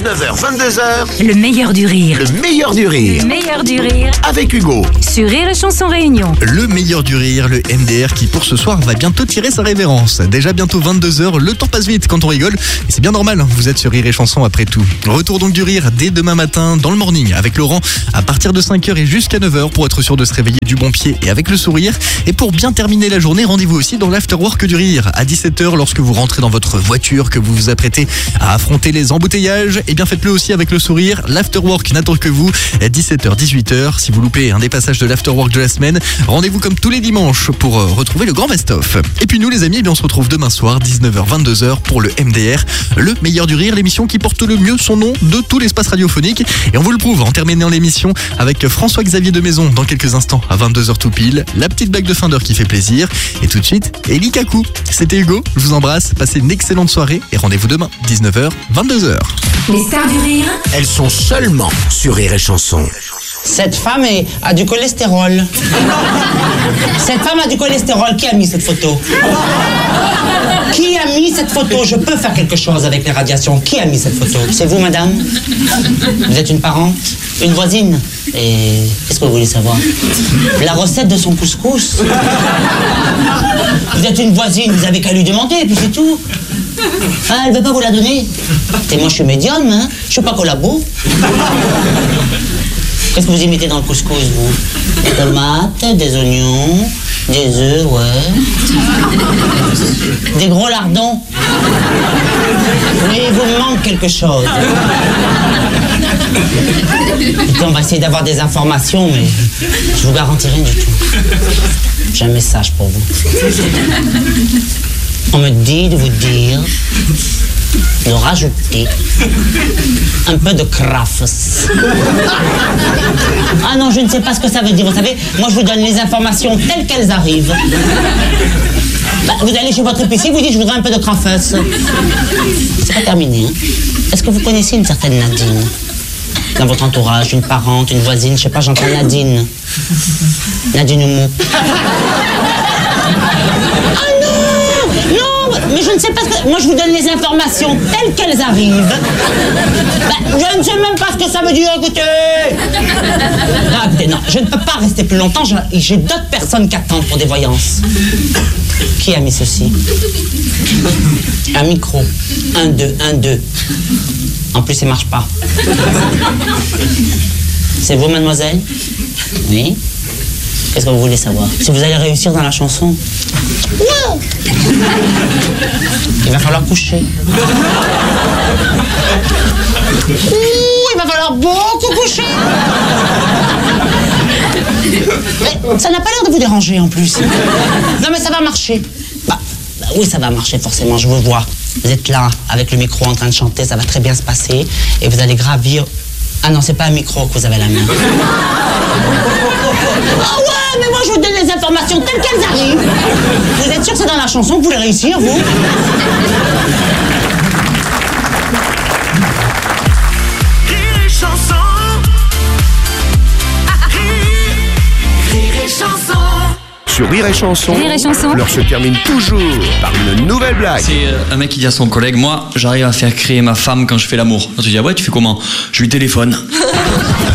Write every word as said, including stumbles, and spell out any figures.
dix-neuf heures, vingt-deux heures, Le meilleur du rire. le meilleur du rire. Le meilleur du rire. Avec Hugo. Sur Rire et Chanson Réunion. Le meilleur du rire, le M D R qui pour ce soir va bientôt tirer sa révérence. Déjà bientôt vingt-deux heures, le temps passe vite quand on rigole. Et c'est bien normal, vous êtes sur Rire et Chanson après tout. Retour donc du rire dès demain matin dans le morning avec Laurent à partir de cinq heures et jusqu'à neuf heures pour être sûr de se réveiller du bon pied et avec le sourire. Et pour bien terminer la journée, rendez-vous aussi dans l'afterwork du rire. À dix-sept heures lorsque vous rentrez dans votre voiture, que vous vous apprêtez à affronter les embouteillages, et bien faites-le aussi avec le sourire. L'afterwork n'attend que vous. À dix-sept heures, dix-huit heures, si vous loupez un des passages de l'afterwork de la semaine, rendez-vous comme tous les dimanches pour euh, retrouver le grand best-of. Et puis nous les amis, eh bien, on se retrouve demain soir, dix-neuf heures, vingt-deux heures pour le M D R, le meilleur du rire, l'émission qui porte le mieux son nom de tout l'espace radiophonique. Et on vous le prouve en terminant l'émission avec François-Xavier de Maison dans quelques instants à vingt-deux heures tout pile. La petite blague de fin d'heure qui fait plaisir. Et tout de suite, Eli Kaku. C'était Hugo, je vous embrasse, passez une excellente soirée et rendez-vous demain, dix-neuf heures, vingt-deux heures. Les stars du rire. Elles sont seulement sur Rire et Chanson. Cette femme est- a du cholestérol. Cette femme a du cholestérol. Qui a mis cette photo? Qui a mis cette photo? Je peux faire quelque chose avec les radiations. Qui a mis cette photo? C'est vous, madame? Vous êtes une parente? Une voisine? Et qu'est-ce que vous voulez savoir? La recette de son couscous? Vous êtes une voisine, vous avez qu'à lui demander, et puis c'est tout. Ah, elle veut pas vous la donner? Et moi, je suis médium, hein? Je suis pas collabo. Qu'est-ce que vous y mettez dans le couscous, vous? Des tomates, des oignons, des œufs, ouais. Des gros lardons. Oui, il vous manque quelque chose. Écoutez, on va essayer d'avoir des informations, mais je vous garantis rien du tout. J'ai un message pour vous. On me dit de vous dire de rajouter un peu de crafts. Ah non, je ne sais pas ce que ça veut dire. Vous savez, moi je vous donne les informations telles qu'elles arrivent. Bah, vous allez chez votre épicier, vous dites je voudrais un peu de crafts. C'est pas terminé, hein. Est-ce que vous connaissez une certaine Nadine? Dans votre entourage, une parente, une voisine, je sais pas, j'entends Nadine. Nadine Oumou. Ah non! Non! Mais je ne sais pas ce que... Moi, je vous donne les informations telles qu'elles arrivent. Bah, je ne sais même pas ce que ça veut dire, écoutez! Non, écoutez, non, je ne peux pas rester plus longtemps. je- J'ai d'autres personnes qui attendent pour des voyances. Qui a mis ceci? Un micro. Un, deux, un, deux. En plus, il marche pas. C'est vous, mademoiselle? Oui. Qu'est-ce que vous voulez savoir? Si vous allez réussir dans la chanson? Non! Il va falloir coucher. Ouh, il va falloir beaucoup coucher. Mais ça n'a pas l'air de vous déranger en plus. Non mais ça va marcher. Bah, bah oui, ça va marcher forcément, je vous vois. Vous êtes là, avec le micro en train de chanter, ça va très bien se passer. Et vous allez gravir... Ah non, c'est pas un micro que vous avez à la main. Ah ouais, mais moi je vous donne les informations telles qu'elles arrivent. Vous êtes sûr que c'est dans la chanson que vous voulez réussir, vous? Rire et Chanson. Rire, Rire et Chanson. Sur Rire et Chanson, Rire et Chanson. l'heure se termine toujours par une nouvelle blague. C'est euh, un mec qui dit à son collègue, moi j'arrive à faire créer ma femme quand je fais l'amour. Quand tu dis, ah ouais, tu fais comment? Je lui téléphone.